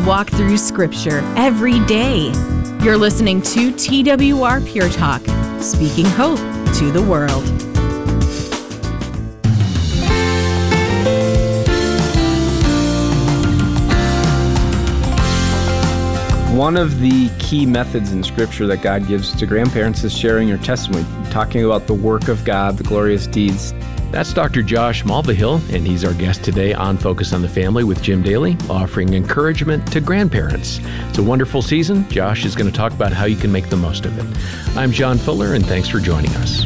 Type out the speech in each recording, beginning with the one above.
walk through Scripture every day. You're listening to TWR Pure Talk, speaking hope to the world. One of the key methods in Scripture that God gives to grandparents is sharing your testimony, talking about the work of God, the glorious deeds. That's Dr. Josh Mulvihill, and he's our guest today on Focus on the Family with Jim Daly, offering encouragement to grandparents. It's a wonderful season. Josh is going to talk about how you can make the most of it. I'm John Fuller, and thanks for joining us.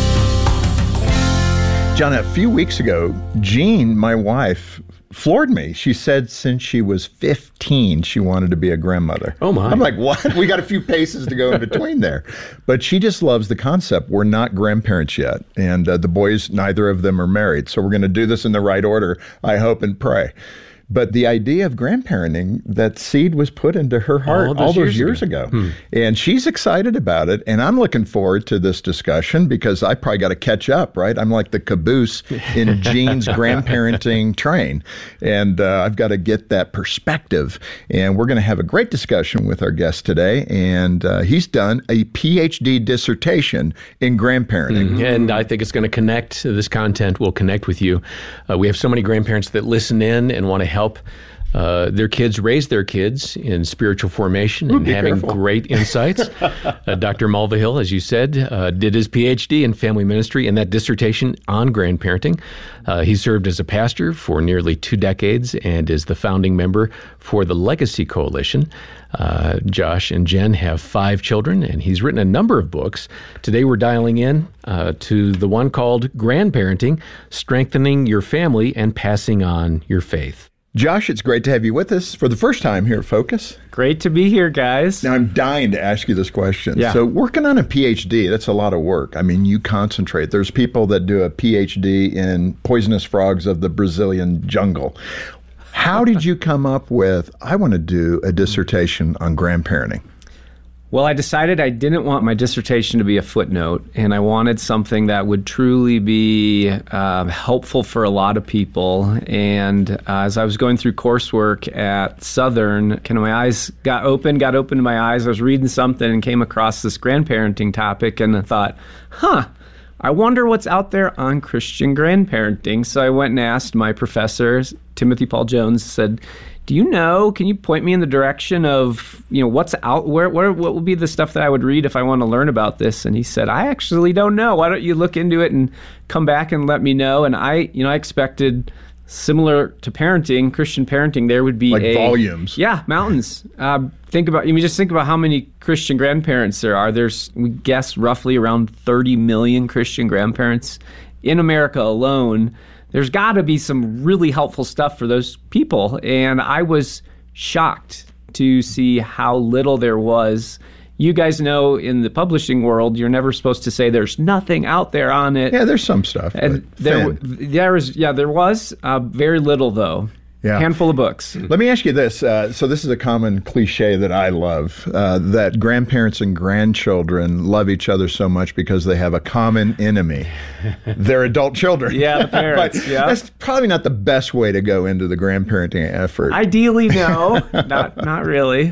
John, a few weeks ago, Jean, my wife, floored me. She said since she was 15, she wanted to be a grandmother. Oh, my. I'm like, what? We got a few paces to go in between there. But she just loves the concept. We're not grandparents yet. And the boys, neither of them are married. So we're going to do this in the right order, I hope and pray. But the idea of grandparenting, that seed was put into her heart all those years ago. And she's excited about it. And I'm looking forward to this discussion because I probably got to catch up, right? I'm like the caboose in Jean's grandparenting train. And I've got to get that perspective. And we're going to have a great discussion with our guest today. And he's done a PhD dissertation in grandparenting. And I think it's going to connect. This content will connect with you. We have so many grandparents that listen in and want to help their kids raise their kids in spiritual formation and having great insights. Dr. Mulvihill, as you said, did his PhD in family ministry and that dissertation on grandparenting. He served as a pastor for nearly 2 decades and is the founding member for the Legacy Coalition. Josh and Jen have 5 children, and he's written a number of books. Today we're dialing in to the one called Grandparenting, Strengthening Your Family and Passing on Your Faith. Josh, it's great to have you with us for the first time here at Focus. Great to be here, guys. Now, I'm dying to ask you this question. Yeah. So working on a PhD, that's a lot of work. I mean, you concentrate. There's people that do a PhD in poisonous frogs of the Brazilian jungle. How did you come up with, I want to do a dissertation on grandparenting? Well, I decided I didn't want my dissertation to be a footnote, and I wanted something that would truly be helpful for a lot of people. And as I was going through coursework at Southern, kind of my eyes got open to my eyes. I was reading something and came across this grandparenting topic, and I thought, I wonder what's out there on Christian grandparenting. So I went and asked my professor, Timothy Paul Jones, said, do you know, can you point me in the direction of, what's out, what will be the stuff that I would read if I want to learn about this? And he said, I actually don't know. Why don't you look into it and come back and let me know? And I expected, similar to parenting, Christian parenting, there would be volumes. Yeah, mountains. Think about how many Christian grandparents there are. We guess, roughly around 30 million Christian grandparents in America alone. There's got to be some really helpful stuff for those people. And I was shocked to see how little there was. You guys know in the publishing world, you're never supposed to say there's nothing out there on it. Yeah, there's some stuff. And there was very little, though. Yeah. Handful of books. Let me ask you this. So this is a common cliche that I love, that grandparents and grandchildren love each other so much because they have a common enemy. Their adult children. Yeah, the parents. Yeah. That's probably not the best way to go into the grandparenting effort. Ideally, no. Not really.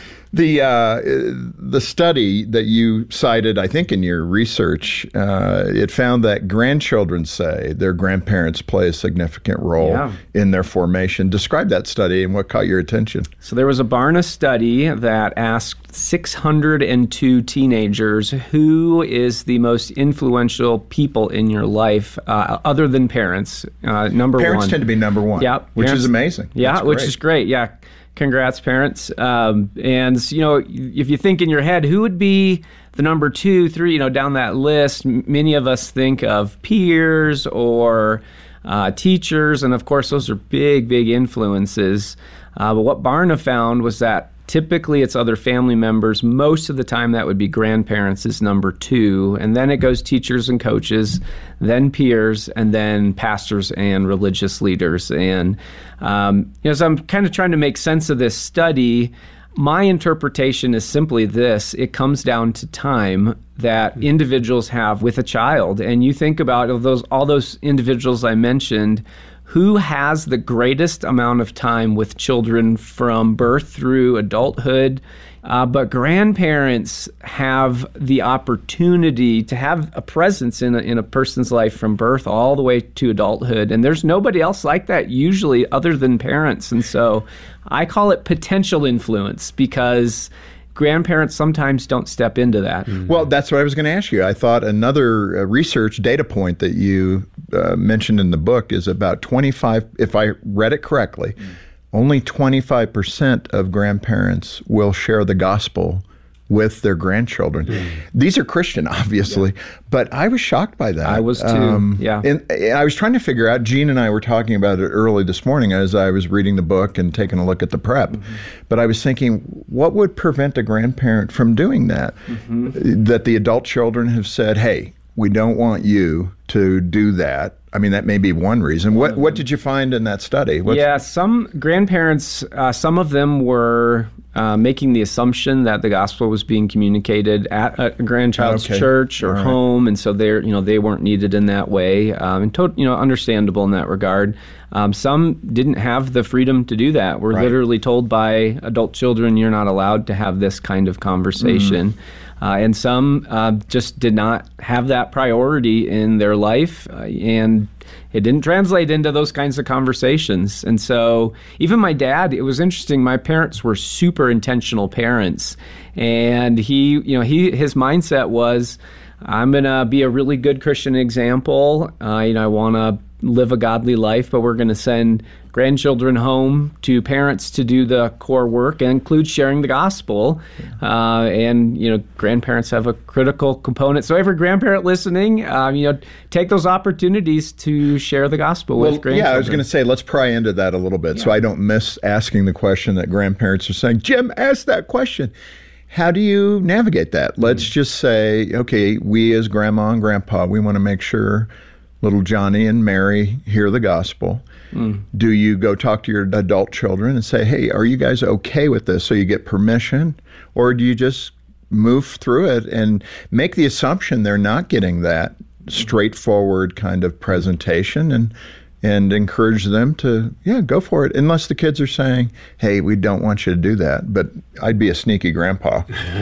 The study that you cited, I think in your research, it found that grandchildren say their grandparents play a significant role in their formation. Describe that study and what caught your attention. So there was a Barna study that asked 602 teenagers, who is the most influential people in your life other than parents? Number one. Parents tend to be number one, which is amazing. Yeah, which is great. Yeah. Congrats, parents. And, if you think in your head, who would be the number 2, 3, down that list, many of us think of peers or teachers. And of course, those are big, big influences. But what Barna found was that typically it's other family members. Most of the time that would be grandparents is number 2. And then it goes teachers and coaches, then peers, and then pastors and religious leaders. And, so I'm kind of trying to make sense of this study. My interpretation is simply this. It comes down to time that individuals have with a child. And you think about all those individuals I mentioned who has the greatest amount of time with children from birth through adulthood. But grandparents have the opportunity to have a presence in a person's life from birth all the way to adulthood. And there's nobody else like that usually other than parents. And so I call it potential influence because grandparents sometimes don't step into that. Well, that's what I was going to ask you. I thought another research data point that you mentioned in the book is about 25, if I read it correctly, only 25% of grandparents will share the gospel with their grandchildren. These are Christian, obviously, but I was shocked by that. I was too, yeah. And I was trying to figure out, Gene and I were talking about it early this morning as I was reading the book and taking a look at the prep, but I was thinking, what would prevent a grandparent from doing that? That the adult children have said, hey, we don't want you to do that. I mean, that may be one reason. What did you find in that study? Some grandparents, some of them were making the assumption that the gospel was being communicated at a grandchild's church or home, and so they weren't needed in that way, and understandable in that regard. Some didn't have the freedom to do that. We're literally told by adult children, you're not allowed to have this kind of conversation. And some just did not have that priority in their life, and it didn't translate into those kinds of conversations. And so even my dad, it was interesting, my parents were super intentional parents, and his mindset was, I'm going to be a really good Christian example. I want to live a godly life, but we're going to send grandchildren home to parents to do the core work and include sharing the gospel. And grandparents have a critical component. So every grandparent listening, take those opportunities to share the gospel with grandchildren. Yeah, I was going to say, let's pry into that a little bit so I don't miss asking the question that grandparents are saying. Jim, ask that question. How do you navigate that? Let's just say, okay, we as grandma and grandpa, we want to make sure little Johnny and Mary hear the gospel. Do you go talk to your adult children and say, hey, are you guys okay with this? So you get permission? Or do you just move through it and make the assumption they're not getting that straightforward kind of presentation and encourage them to, go for it, unless the kids are saying, hey, we don't want you to do that. But I'd be a sneaky grandpa.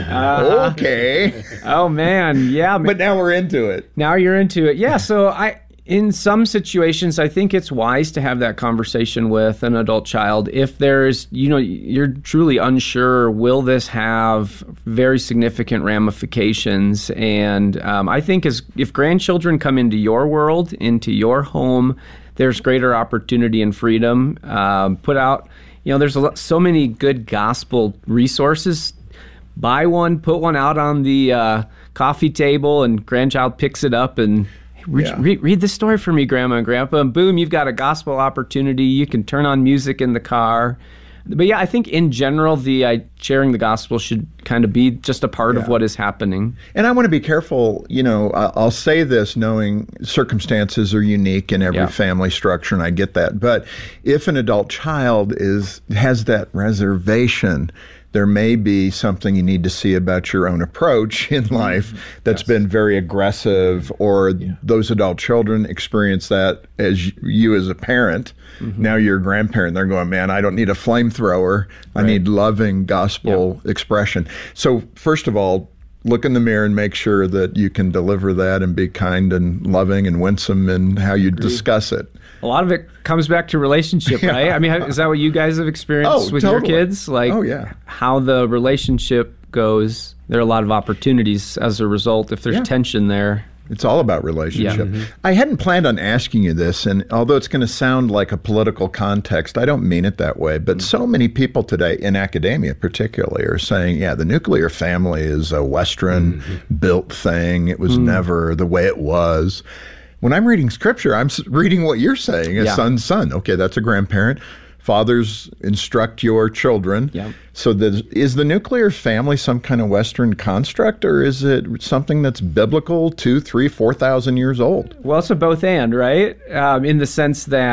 Okay. Oh, man. Yeah. But now we're into it. Now you're into it. Yeah. So in some situations, I think it's wise to have that conversation with an adult child. If there's, you're truly unsure, will this have very significant ramifications? And I think if grandchildren come into your world, into your home, there's greater opportunity and freedom. Put out, there's so many good gospel resources. Buy one, put one out on the coffee table, and grandchild picks it up and read this story for me, Grandma and Grandpa, and boom, you've got a gospel opportunity. You can turn on music in the car. But I think in general, sharing the gospel should kind of be just a part of what is happening. And I want to be careful, I'll say this knowing circumstances are unique in every family structure, and I get that. But if an adult child has that reservation, there may be something you need to see about your own approach in life that's been very aggressive, or those adult children experience that as you as a parent. Now you're a grandparent. They're going, man, I don't need a flamethrower. I need loving gospel expression. So first of all, look in the mirror and make sure that you can deliver that and be kind and loving and winsome in how you discuss it. A lot of it comes back to relationship, right? I mean, is that what you guys have experienced with your kids? Like, how the relationship goes, there are a lot of opportunities as a result if there's tension there. It's all about relationship. I hadn't planned on asking you this, and although it's going to sound like a political context, I don't mean it that way. But so many people today, in academia particularly, are saying, the nuclear family is a Western-built thing. It was never the way it was. When I'm reading Scripture, I'm reading what you're saying, a son's son. Okay, that's a grandparent. Fathers, instruct your children. So is the nuclear family some kind of Western construct, or is it something that's biblical, 2,000, 3,000, 4,000 years old? Well, it's a both and, right? In the sense that,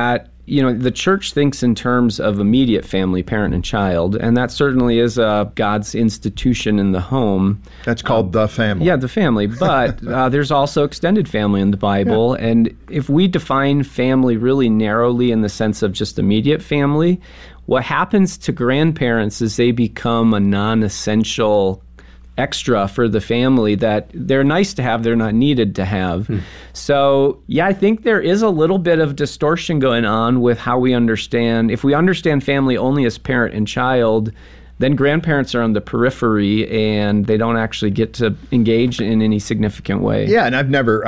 the church thinks in terms of immediate family, parent and child, and that certainly is God's institution in the home. That's called the family. Yeah, the family. But there's also extended family in the Bible. Yeah. And if we define family really narrowly in the sense of just immediate family, what happens to grandparents is they become a non-essential extra for the family that they're nice to have, they're not needed to have. So, yeah, I think there is a little bit of distortion going on with how we understand. If we understand family only as parent and child, then grandparents are on the periphery and they don't actually get to engage in any significant way. Yeah, and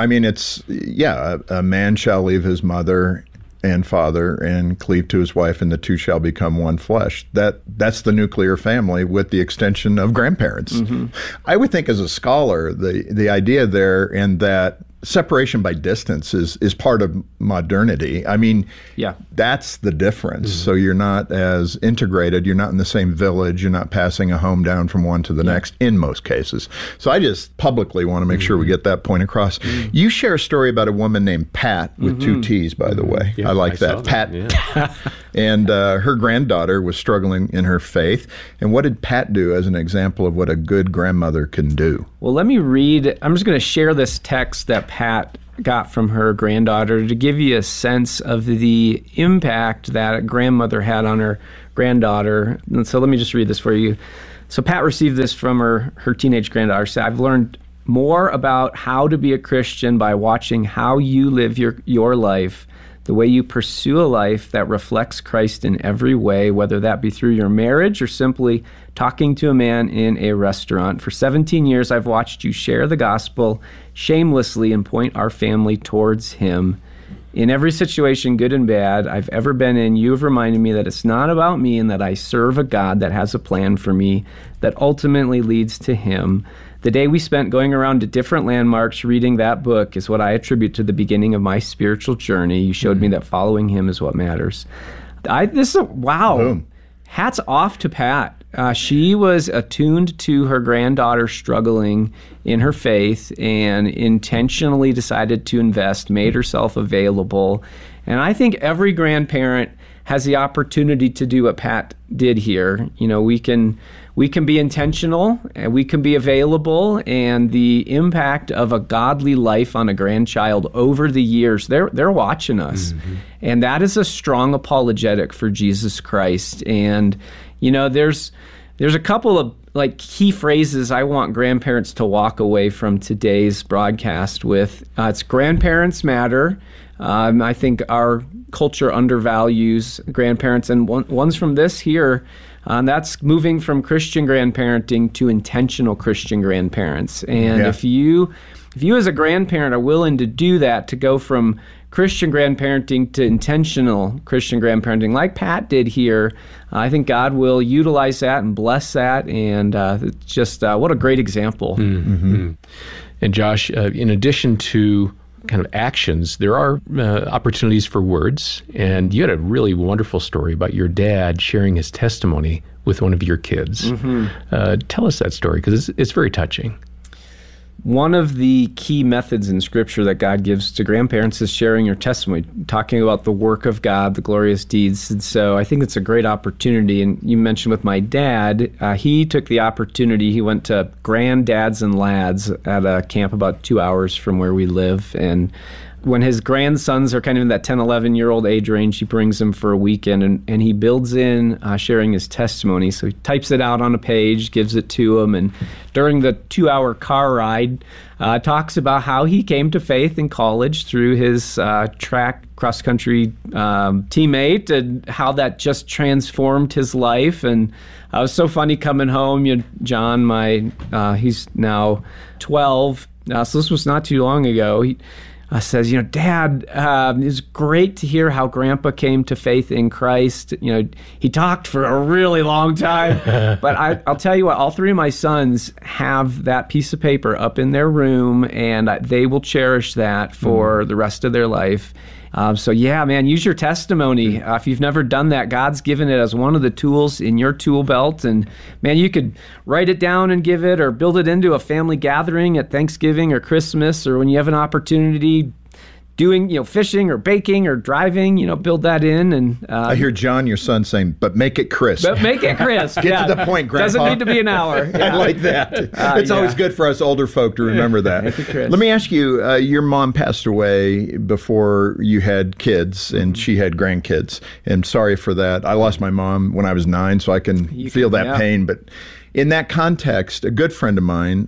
a man shall leave his mother and father and cleave to his wife, and the two shall become one flesh. That's the nuclear family with the extension of grandparents. Mm-hmm. I would think as a scholar, the idea there and that separation by distance is part of modernity. I mean, that's the difference. Mm-hmm. So you're not as integrated. You're not in the same village. You're not passing a home down from one to the next in most cases. So I just publicly want to make sure we get that point across. Mm-hmm. You share a story about a woman named Pat with two T's, by the way. Yeah, I like that. Pat. Yeah. And her granddaughter was struggling in her faith. And what did Pat do as an example of what a good grandmother can do? Well, let me read. I'm just going to share this text that Pat got from her granddaughter to give you a sense of the impact that a grandmother had on her granddaughter. And so let me just read this for you. So Pat received this from her teenage granddaughter. She said, "I've learned more about how to be a Christian by watching how you live your life, the way you pursue a life that reflects Christ in every way, whether that be through your marriage or simply talking to a man in a restaurant. For 17 years, I've watched you share the gospel shamelessly and point our family towards him. In every situation, good and bad, I've ever been in, you have reminded me that it's not about me and that I serve a God that has a plan for me that ultimately leads to him. The day we spent going around to different landmarks reading that book is what I attribute to the beginning of my spiritual journey. You showed me that following him is what matters." Wow. Boom. Hats off to Pat. She was attuned to her granddaughter struggling in her faith and intentionally decided to invest, made herself available. And I think every grandparent has the opportunity to do what Pat did here. We can be intentional and we can be available, and the impact of a godly life on a grandchild over the years, they're watching us. Mm-hmm. And that is a strong apologetic for Jesus Christ. And there's a couple of key phrases I want grandparents to walk away from today's broadcast with. It's grandparents matter. I think our culture undervalues grandparents, and one's from this here. That's moving from Christian grandparenting to intentional Christian grandparents. And if you as a grandparent are willing to do that, to go from Christian grandparenting to intentional Christian grandparenting, like Pat did here, I think God will utilize that and bless that. And just what a great example. Mm-hmm. And Josh, in addition to kind of actions, there are opportunities for words. And you had a really wonderful story about your dad sharing his testimony with one of your kids. Mm-hmm. Tell us that story, because it's very touching. One of the key methods in Scripture that God gives to grandparents is sharing your testimony, talking about the work of God, the glorious deeds. And so I think it's a great opportunity. And you mentioned with my dad, he took the opportunity. He went to Granddads and Lads at a camp about 2 hours from where we live. And when his grandsons are kind of in that 10, 11-year-old age range, he brings them for a weekend, and he builds in sharing his testimony. So he types it out on a page, gives it to them, and during the 2-hour car ride, talks about how he came to faith in college through his track cross-country teammate, and how that just transformed his life. And it was so funny coming home. John, he's now 12, so this was not too long ago. He says, Dad, it's great to hear how Grandpa came to faith in Christ. He talked for a really long time. But I'll tell you what, all three of my sons have that piece of paper up in their room, and they will cherish that for the rest of their life. So yeah, man, use your testimony. If you've never done that, God's given it as one of the tools in your tool belt. And man, you could write it down and give it, or build it into a family gathering at Thanksgiving or Christmas, or when you have an opportunity, doing, fishing or baking or driving, build that in. And I hear John, your son, saying, but make it crisp. But make it crisp. Get to the point, Grandpa. Doesn't need to be an hour. I like that. It's always good for us older folk to remember that. Make it crisp. Let me ask you, your mom passed away before you had kids, and she had grandkids. And sorry for that. I lost my mom when I was 9, so I can feel that pain. But in that context, a good friend of mine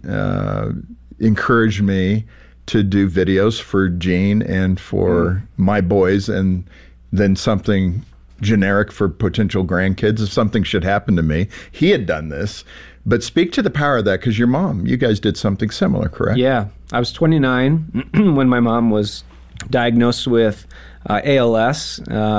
encouraged me to do videos for Jean and for my boys, and then something generic for potential grandkids if something should happen to me. He had done this, but speak to the power of that, because your mom, you guys did something similar, correct? Yeah. I was 29 when my mom was diagnosed with ALS.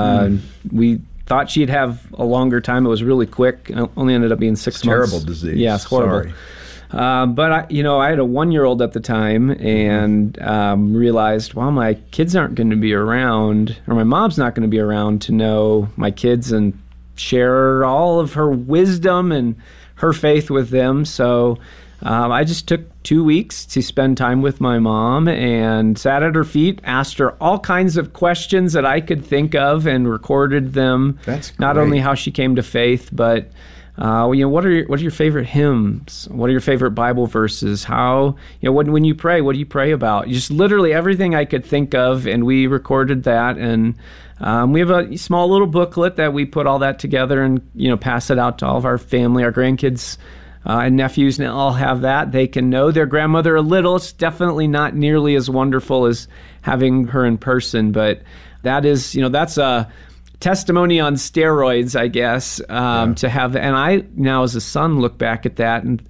We thought she'd have a longer time. It was really quick. It only ended up being 6 months. Terrible disease. Yeah, it's horrible. Sorry. But I had a 1-year-old at the time, and realized, well, my kids aren't going to be around, or my mom's not going to be around to know my kids and share all of her wisdom and her faith with them. So I just took 2 weeks to spend time with my mom and sat at her feet, asked her all kinds of questions that I could think of, and recorded them. That's great. Not only how she came to faith, but what are your favorite hymns? What are your favorite Bible verses? How, when you pray, what do you pray about? Just literally everything I could think of, and we recorded that. And we have a small little booklet that we put all that together and, pass it out to all of our family, our grandkids and nephews, and all have that. They can know their grandmother a little. It's definitely not nearly as wonderful as having her in person, but that is, that's a testimony on steroids, I guess, to have. And I now as a son look back at that, and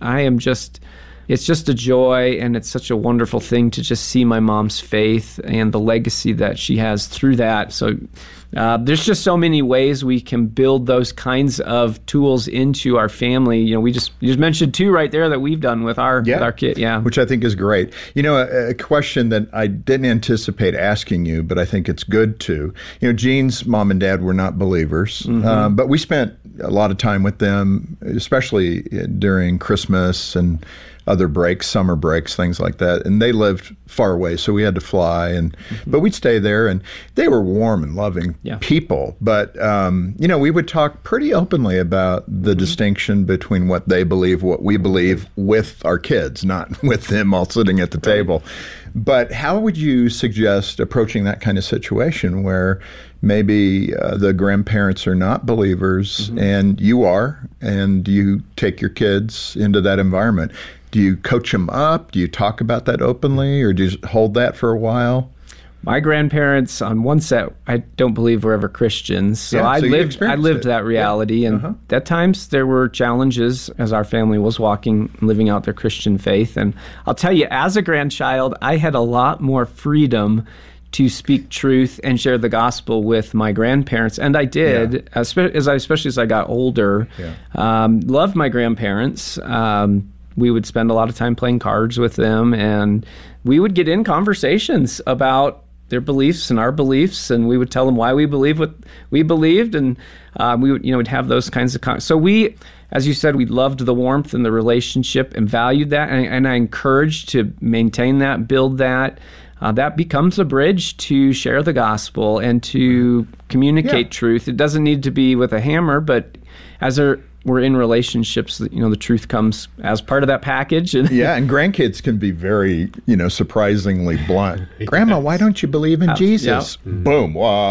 it's just a joy, and it's such a wonderful thing to just see my mom's faith and the legacy that she has through that. So there's just so many ways we can build those kinds of tools into our family. You just mentioned 2 right there that we've done with our kid. Yeah, which I think is great. A question that I didn't anticipate asking you, but I think it's good to. Jean's mom and dad were not believers, but we spent a lot of time with them, especially during Christmas and other breaks, summer breaks, things like that. And they lived far away, so we had to fly. But we'd stay there, and they were warm and loving people. But, we would talk pretty openly about the distinction between what they believe, what we believe, with our kids, not with them all sitting at the table. But how would you suggest approaching that kind of situation where maybe the grandparents are not believers and you are, and you take your kids into that environment? Do you coach them up? Do you talk about that openly, or do you hold that for a while? My grandparents, on one set, I don't believe were ever Christians. So I lived that reality. And at times there were challenges as our family was living out their Christian faith. And I'll tell you, as a grandchild, I had a lot more freedom to speak truth and share the gospel with my grandparents. And I did, especially as I got older. Loved my grandparents. We would spend a lot of time playing cards with them, and we would get in conversations about their beliefs and our beliefs, and we would tell them why we believe what we believed, and we would have those kinds of so we, as you said, we loved the warmth and the relationship and valued that, and I encouraged to maintain that, build that. That becomes a bridge to share the gospel and to communicate truth. It doesn't need to be with a hammer, but as we're in relationships, the truth comes as part of that package. And and grandkids can be very, surprisingly blunt. Grandma, why don't you believe in Jesus? Boom.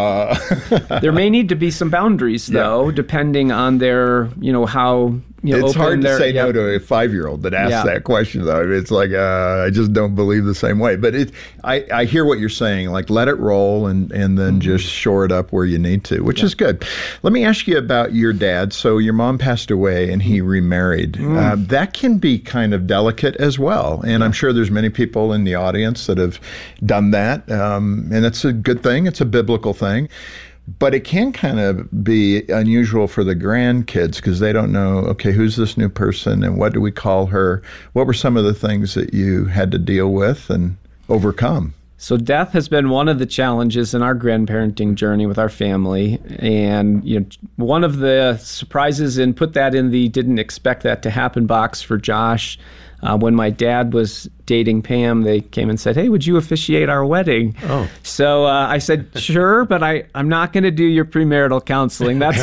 There may need to be some boundaries, though, depending on their, how it's hard to say no to a 5-year-old that asks that question, though. It's like, I just don't believe the same way. But I hear what you're saying, like let it roll and then just shore it up where you need to, which is good. Let me ask you about your dad. So your mom passed away and he remarried. That can be kind of delicate as well. And I'm sure there's many people in the audience that have done that. And it's a good thing. It's a biblical thing. But it can kind of be unusual for the grandkids because they don't know, okay, who's this new person and what do we call her? What were some of the things that you had to deal with and overcome? So death has been one of the challenges in our grandparenting journey with our family. And one of the surprises, and put that in the didn't expect that to happen box for Josh, When my dad was dating Pam, they came and said, "Hey, would you officiate our wedding?" Oh. So I said, "Sure, but I'm not going to do your premarital counseling. That's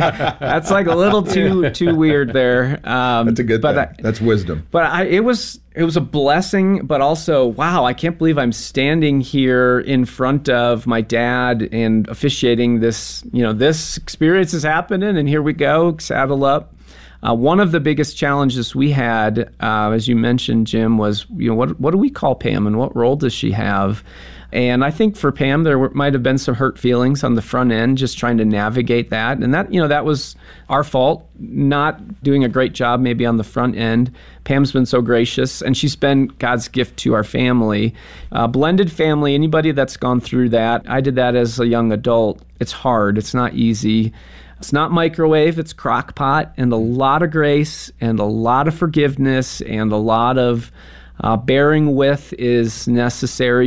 like a little too weird there." That's a good thing. That's wisdom. But it was a blessing, but also, wow, I can't believe I'm standing here in front of my dad and officiating this. This experience is happening, and here we go, saddle up. One of the biggest challenges we had, as you mentioned, Jim, was what do we call Pam and what role does she have? And I think for Pam, there might have been some hurt feelings on the front end, just trying to navigate that. And that was our fault, not doing a great job maybe on the front end. Pam's been so gracious, and she's been God's gift to our family. Blended family, anybody that's gone through that, I did that as a young adult. It's hard. It's not easy. It's not microwave, it's crock pot, and a lot of grace and a lot of forgiveness and a lot of bearing with is necessary.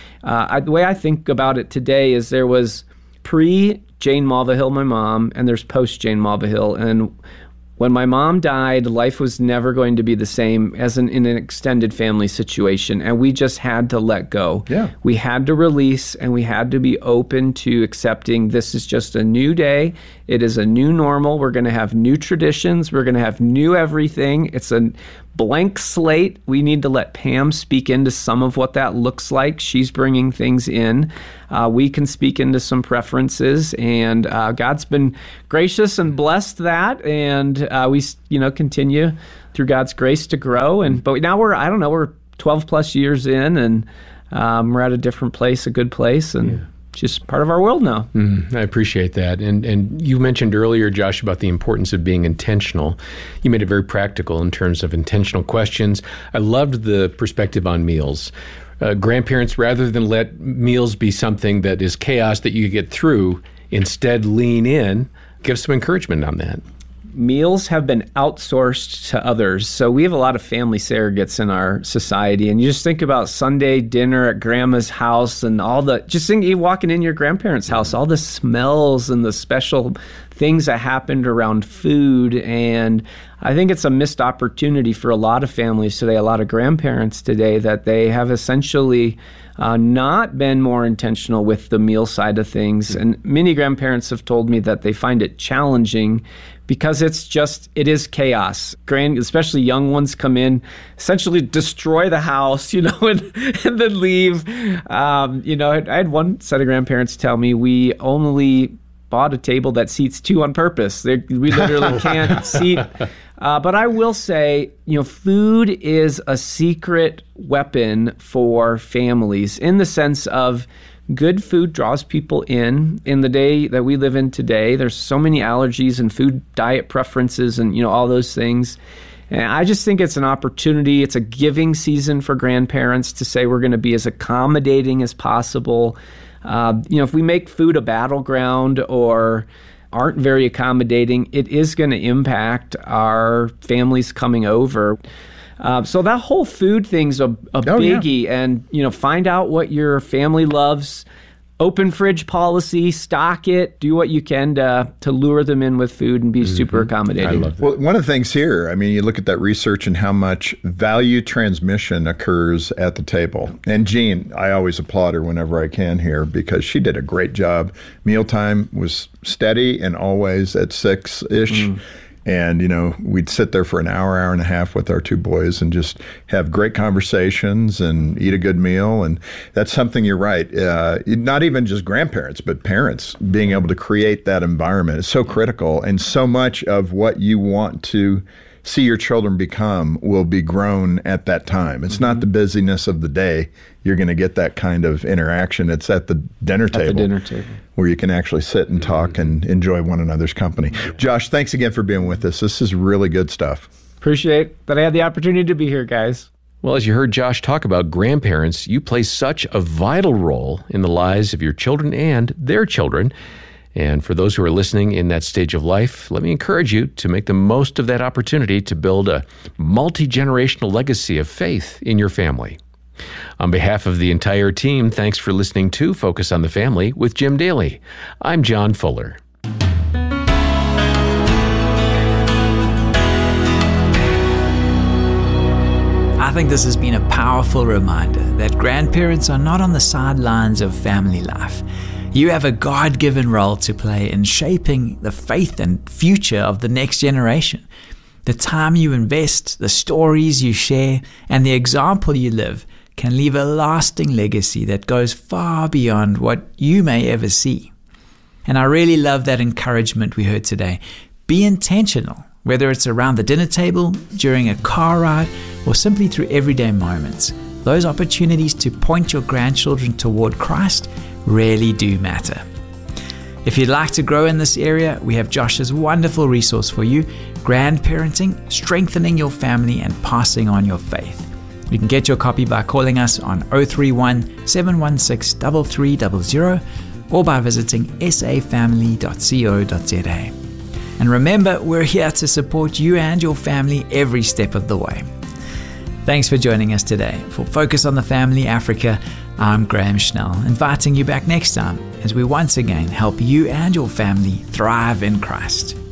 The way I think about it today is there was pre-Jane Mulvihill, my mom, and there's post-Jane Mulvihill. And when my mom died, life was never going to be the same as in an extended family situation, and we just had to let go. Yeah. We had to release, and we had to be open to accepting this is just a new day. It is a new normal. We're going to have new traditions. We're going to have new everything. It's a blank slate. We need to let Pam speak into some of what that looks like. She's bringing things in. We can speak into some preferences, and God's been gracious and blessed that, and we continue through God's grace to grow. But now we're 12 plus years in, and we're at a different place, a good place, and just part of our world now. I appreciate that. And you mentioned earlier, Josh, about the importance of being intentional. You made it very practical in terms of intentional questions. I loved the perspective on meals. Grandparents, rather than let meals be something that is chaos that you get through, instead lean in, give some encouragement on that. Meals have been outsourced to others. So we have a lot of family surrogates in our society. And you just think about Sunday dinner at grandma's house and you walking in your grandparents' house, all the smells and the special things that happened around food. And I think it's a missed opportunity for a lot of families today, a lot of grandparents today, that they have essentially not been more intentional with the meal side of things. And many grandparents have told me that they find it challenging because it is chaos. Especially young ones come in, essentially destroy the house, and then leave. I had one set of grandparents tell me we only bought a table that seats two on purpose. We literally can't seat. But I will say, food is a secret weapon for families in the sense of good food draws people in. In the day that we live in today, there's so many allergies and food diet preferences and, all those things. And I just think it's an opportunity. It's a giving season for grandparents to say we're going to be as accommodating as possible. If we make food a battleground or aren't very accommodating, it is going to impact our families coming over. So that whole food thing's a biggie. Yeah. And, find out what your family loves. Open fridge policy, stock it, do what you can to lure them in with food and be super accommodating. I love that. Well, one of the things here, you look at that research and how much value transmission occurs at the table. And Jean, I always applaud her whenever I can here because she did a great job. Mealtime was steady and always at 6-ish. And, we'd sit there for an hour and a half with our two boys and just have great conversations and eat a good meal. And that's something, you're right, not even just grandparents, but parents being able to create that environment is so critical. And so much of what you want to see your children become will be grown at that time. It's not the busyness of the day. You're going to get that kind of interaction. It's at the dinner table. Where you can actually sit and talk and enjoy one another's company. Josh, thanks again for being with us. This is really good stuff. Appreciate that I had the opportunity to be here, guys. Well, as you heard Josh talk about grandparents, you play such a vital role in the lives of your children and their children. And for those who are listening in that stage of life, let me encourage you to make the most of that opportunity to build a multi-generational legacy of faith in your family. On behalf of the entire team, thanks for listening to Focus on the Family with Jim Daly. I'm John Fuller. think this has been a powerful reminder that grandparents are not on the sidelines of family life. You have a God-given role to play in shaping the faith and future of the next generation. The time you invest, the stories you share, and the example you live can leave a lasting legacy that goes far beyond what you may ever see. And I really love that encouragement we heard today. Be intentional, whether it's around the dinner table, during a car ride, or simply through everyday moments. Those opportunities to point your grandchildren toward Christ really do matter. If you'd like to grow in this area, we have Josh's wonderful resource for you, Grandparenting, Strengthening Your Family and Passing on Your Faith. You can get your copy by calling us on 031-716-3300 or by visiting safamily.co.za. And remember, we're here to support you and your family every step of the way. Thanks for joining us today. For Focus on the Family Africa, I'm Graham Schnell, inviting you back next time as we once again help you and your family thrive in Christ.